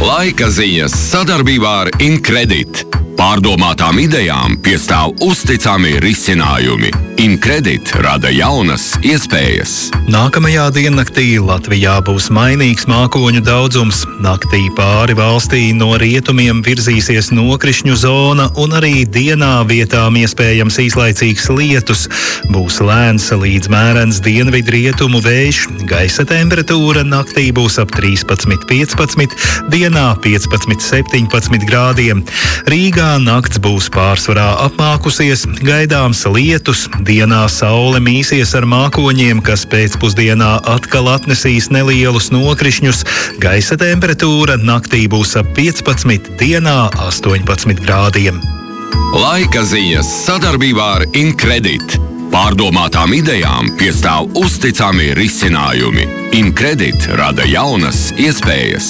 Laika ziņas sadarbībā ar Incredit. Pārdomātām idejām piestāv uzticami risinājumi. Incredit rada jaunas iespējas. Nākamajā diennaktī Latvijā būs mainīgs mākoņu daudzums. Naktī pāri valstī no rietumiem virzīsies nokrišņu zona un arī dienā vietām iespējams īslaicīgs lietus. Būs lēns līdz mērens dienvidrietumu vējš. Gaisa temperatūra naktī būs ap 13–15, dienā 15–17 grādiem. Rīgā nakts būs pārsvarā apmākusies, gaidāms lietus. Dienā saule mīsies ar mākoņiem, kas pēcpusdienā atkal atnesīs nelielus nokrišņus. Gaisa temperatūra naktī būs ap 15, dienā 18 grādiem. Laika ziņas sadarbībā ar Incredit. Pārdomātām idejām piestāv uzticami risinājumi. Incredit rada jaunas iespējas.